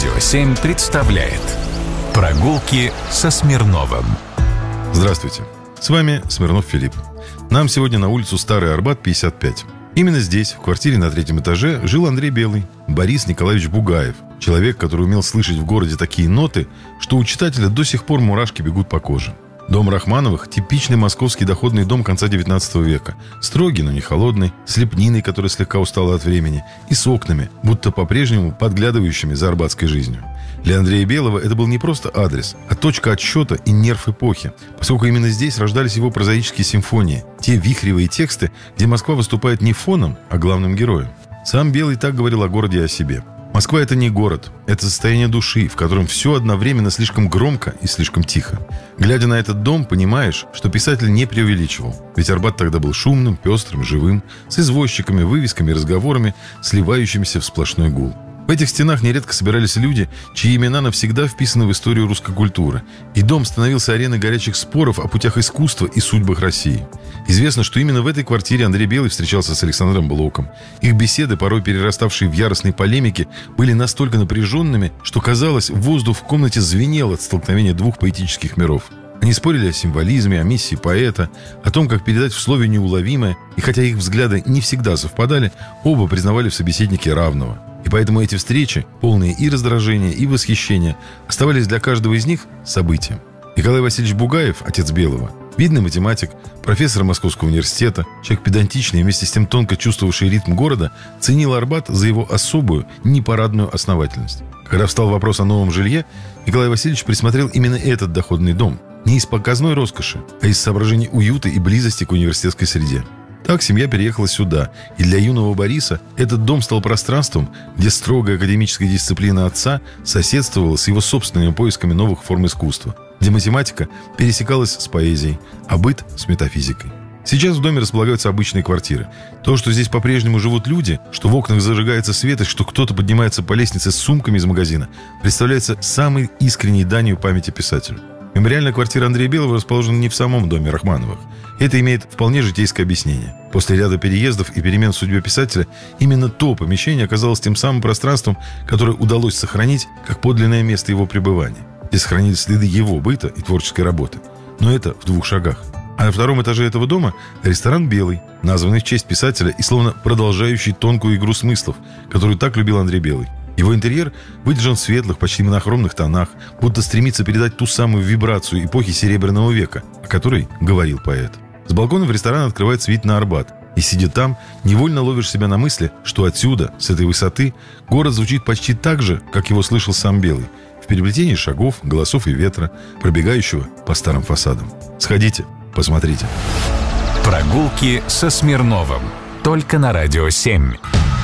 Радио 7 представляет «Прогулки со Смирновым». Здравствуйте, с вами Смирнов Филипп. Нам сегодня на улицу Старый Арбат, 55. Именно здесь, в квартире на 3-м этаже, жил Андрей Белый, Борис Николаевич Бугаев. Человек, который умел слышать в городе такие ноты, что у читателя до сих пор мурашки бегут по коже. Дом Рахмановых – типичный московский доходный дом конца 19 века. Строгий, но не холодный, с лепниной, которая слегка устала от времени, и с окнами, будто по-прежнему подглядывающими за арбатской жизнью. Для Андрея Белого это был не просто адрес, а точка отсчета и нерв эпохи, поскольку именно здесь рождались его прозаические симфонии, те вихревые тексты, где Москва выступает не фоном, а главным героем. Сам Белый так говорил о городе и о себе. Москва – это не город, это состояние души, в котором все одновременно слишком громко и слишком тихо. Глядя на этот дом, понимаешь, что писатель не преувеличивал. Ведь Арбат тогда был шумным, пестрым, живым, с извозчиками, вывесками, разговорами, сливающимися в сплошной гул. В этих стенах нередко собирались люди, чьи имена навсегда вписаны в историю русской культуры. И дом становился ареной горячих споров о путях искусства и судьбах России. Известно, что именно в этой квартире Андрей Белый встречался с Александром Блоком. Их беседы, порой перераставшие в яростные полемики, были настолько напряженными, что, казалось, воздух в комнате звенел от столкновения двух поэтических миров. Они спорили о символизме, о миссии поэта, о том, как передать в слове неуловимое, и хотя их взгляды не всегда совпадали, оба признавали в собеседнике равного. И поэтому эти встречи, полные и раздражения, и восхищения, оставались для каждого из них событием. Николай Васильевич Бугаев, отец Белого, видный математик, профессор Московского университета, человек педантичный и вместе с тем тонко чувствовавший ритм города, ценил Арбат за его особую, непарадную основательность. Когда встал вопрос о новом жилье, Николай Васильевич присмотрел именно этот доходный дом. Не из показной роскоши, а из соображений уюта и близости к университетской среде. Так семья переехала сюда, и для юного Бориса этот дом стал пространством, где строгая академическая дисциплина отца соседствовала с его собственными поисками новых форм искусства, где математика пересекалась с поэзией, а быт – с метафизикой. Сейчас в доме располагаются обычные квартиры. То, что здесь по-прежнему живут люди, что в окнах зажигается свет и что кто-то поднимается по лестнице с сумками из магазина, представляется самой искренней данью памяти писателю. Мемориальная квартира Андрея Белого расположена не в самом доме Рахмановых. Это имеет вполне житейское объяснение. После ряда переездов и перемен в судьбе писателя именно то помещение оказалось тем самым пространством, которое удалось сохранить как подлинное место его пребывания. Здесь сохранились следы его быта и творческой работы. Но это в 2 шагах. А на 2-м этаже этого дома ресторан «Белый», названный в честь писателя и словно продолжающий тонкую игру смыслов, которую так любил Андрей Белый. Его интерьер выдержан в светлых, почти монохромных тонах, будто стремится передать ту самую вибрацию эпохи Серебряного века, о которой говорил поэт. С балкона в ресторан открывается вид на Арбат. И сидя там, невольно ловишь себя на мысли, что отсюда, с этой высоты, город звучит почти так же, как его слышал сам Белый, в переплетении шагов, голосов и ветра, пробегающего по старым фасадам. Сходите, посмотрите. «Прогулки со Смирновым». Только на Радио 7.